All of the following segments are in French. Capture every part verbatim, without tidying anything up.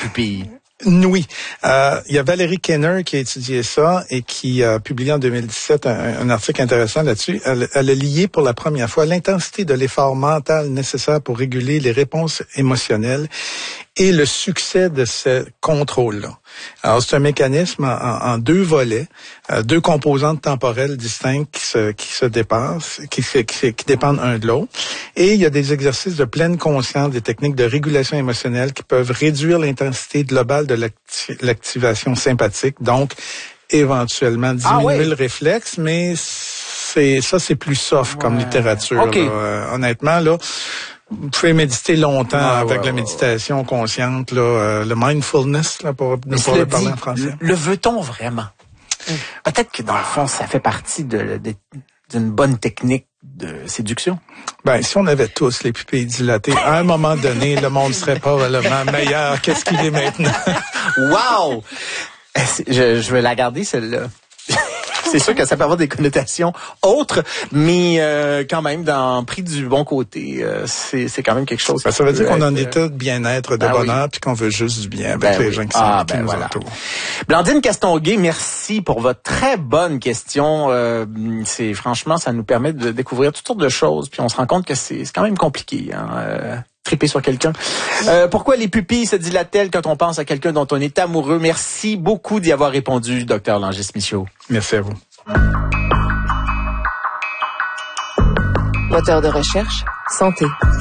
pupille. Oui. Euh, il y a Valérie Kenner qui a étudié ça et qui a publié en deux mille dix-sept un, un article intéressant là-dessus. Elle, elle a lié pour la première fois l'intensité de l'effort mental nécessaire pour réguler les réponses émotionnelles et le succès de ce contrôle-là. Alors, c'est un mécanisme en, en deux volets, euh, deux composantes temporelles distinctes qui se, qui se dépassent, qui, qui, qui dépendent un de l'autre. Et il y a des exercices de pleine conscience, des techniques de régulation émotionnelle qui peuvent réduire l'intensité globale de l'acti- l'activation sympathique, donc éventuellement diminuer ah oui. le réflexe, mais c'est ça, c'est plus soft ouais. comme littérature. Okay. Là. Euh, honnêtement, là, vous pouvez méditer longtemps ah, avec ouais, la méditation ouais. consciente, là, euh, le mindfulness, là, pour ne pas le parler en français. Le, le veut-on vraiment? Mm. Peut-être que dans le fond, ça fait partie de, de, d'une bonne technique de séduction. Ben, si on avait tous les pupilles dilatées, à un moment donné, le monde serait probablement meilleur qu'est-ce qu'il est maintenant. Wow! Je, je vais la garder, celle-là. C'est sûr que ça peut avoir des connotations autres, mais euh, quand même, dans pris du bon côté, euh, c'est, c'est quand même quelque chose. Ben, ça veut dire qu'on a un état de bien-être, de ben bonheur, oui. puis qu'on veut juste du bien avec ben les oui. gens qui, sont, ah, qui ben nous voilà. entourent. Blandine Castonguay, merci pour votre très bonne question. Euh, c'est franchement, ça nous permet de découvrir toutes sortes de choses, puis on se rend compte que c'est, c'est quand même compliqué. Hein, euh, triper sur quelqu'un. Euh, pourquoi les pupilles se dilatent-elles quand on pense à quelqu'un dont on est amoureux? Merci beaucoup d'y avoir répondu, docteur Langis-Michaud. Merci à vous. Moteur de recherche, santé.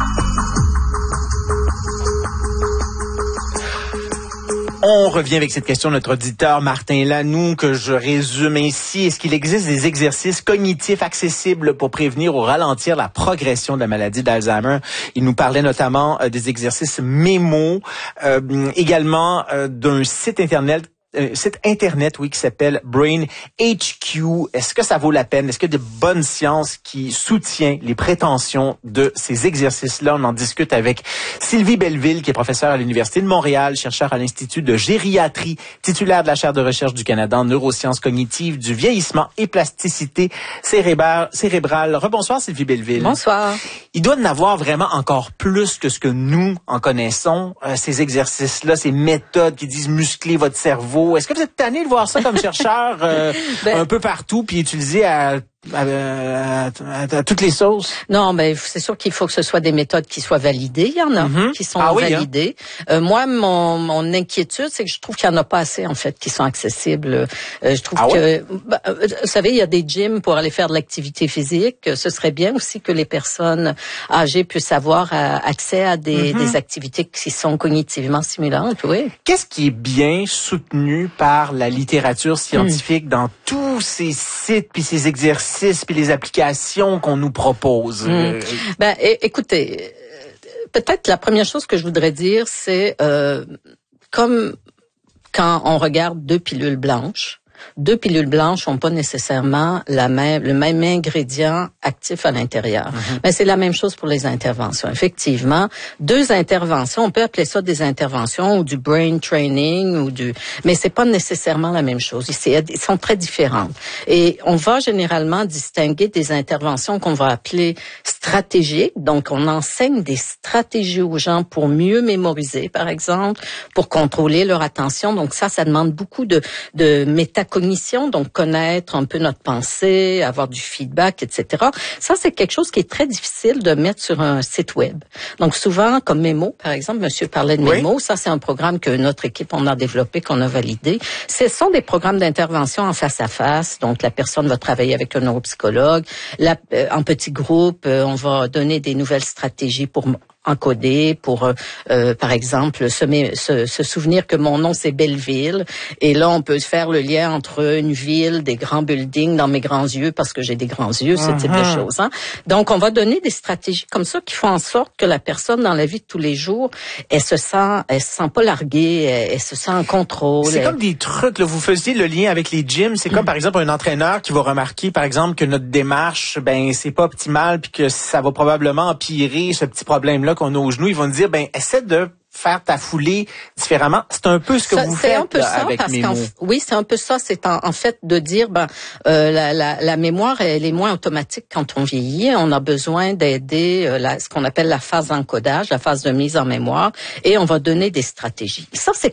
On revient avec cette question de notre auditeur Martin Lanoux, que je résume ainsi. Est-ce qu'il existe des exercices cognitifs accessibles pour prévenir ou ralentir la progression de la maladie d'Alzheimer? Il nous parlait notamment euh, des exercices mémo, euh, également euh, d'un site internet un site internet, oui, qui s'appelle Brain H Q. Est-ce que ça vaut la peine? Est-ce qu'il y a de bonnes sciences qui soutient les prétentions de ces exercices-là? On en discute avec Sylvie Belleville, qui est professeure à l'Université de Montréal, chercheur à l'Institut de gériatrie, titulaire de la chaire de recherche du Canada en neurosciences cognitives, du vieillissement et plasticité cérébrale. cérébrale. Rebonsoir, Sylvie Belleville. Bonsoir. Il doit y en avoir vraiment encore plus que ce que nous en connaissons, euh, ces exercices-là, ces méthodes qui disent muscler votre cerveau. Est-ce que vous êtes tanné de voir ça comme chercheur euh, ben, un peu partout puis utilisé à À, à, à, à toutes les sauces? Non, mais ben, c'est sûr qu'il faut que ce soit des méthodes qui soient validées. Il y en a mm-hmm. qui sont ah, oui, validées. Hein? Euh, moi, mon, mon inquiétude, c'est que je trouve qu'il n'y en a pas assez, en fait, qui sont accessibles. Euh, je trouve ah, que, ouais? bah, vous savez, il y a des gyms pour aller faire de l'activité physique. Ce serait bien aussi que les personnes âgées puissent avoir euh, accès à des, mm-hmm. des activités qui sont cognitivement stimulantes, oui. Qu'est-ce qui est bien soutenu par la littérature scientifique mm. dans tous ces sites puis ces exercices puis les applications qu'on nous propose? Mmh. Ben, écoutez, peut-être la première chose que je voudrais dire, c'est euh, comme quand on regarde deux pilules blanches. Deux pilules blanches n'ont pas nécessairement la même, le même ingrédient actif à l'intérieur. Mm-hmm. Mais c'est la même chose pour les interventions. Effectivement, deux interventions, on peut appeler ça des interventions ou du brain training ou du, mais c'est pas nécessairement la même chose. Ils sont très différentes. Et on va généralement distinguer des interventions qu'on va appeler stratégiques. Donc, on enseigne des stratégies aux gens pour mieux mémoriser, par exemple, pour contrôler leur attention. Donc ça, ça demande beaucoup de, de métacognition. Donc connaître un peu notre pensée, avoir du feedback, et cetera. Ça, c'est quelque chose qui est très difficile de mettre sur un site web. Donc souvent, comme Mémo, par exemple, monsieur parlait de Mémo, oui. Ça c'est un programme que notre équipe, on a développé, qu'on a validé. Ce sont des programmes d'intervention en face à face. Donc la personne va travailler avec un neuropsychologue. La, euh, en petit groupe, euh, on va donner des nouvelles stratégies pour encoder, pour, euh, par exemple, se, se, se souvenir que mon nom, c'est Belleville. Et là, on peut faire le lien entre une ville, des grands buildings dans mes grands yeux, parce que j'ai des grands yeux, ce uh-huh. type de choses. Hein. Donc, on va donner des stratégies comme ça qui font en sorte que la personne, dans la vie de tous les jours, elle se sent, elle se sent pas larguée, elle, elle se sent en contrôle. C'est elle... comme des trucs, là, vous faisiez le lien avec les gyms. C'est comme, par exemple, un entraîneur qui va remarquer, par exemple, que notre démarche, ben, c'est pas optimal, puis que ça va probablement empirer ce petit problème-là qu'on a aux genoux. Ils vont nous dire, ben, essaie de faire ta foulée différemment. C'est un peu ce que ça, vous c'est faites un peu là, ça, avec parce Mémo. Oui, c'est un peu ça. C'est en, en fait de dire, ben, euh, la, la, la mémoire, elle est moins automatique quand on vieillit. On a besoin d'aider euh, la, ce qu'on appelle la phase d'encodage, la phase de mise en mémoire, et on va donner des stratégies. Ça, c'est